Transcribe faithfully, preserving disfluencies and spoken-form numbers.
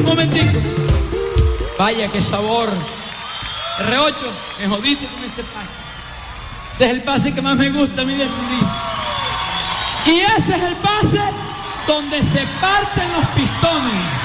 momentico. Vaya, qué sabor. R ocho, me jodiste con ese pase. Ese es el pase que más me gusta a mí decidir. Y ese es el pase donde se parten los pistones.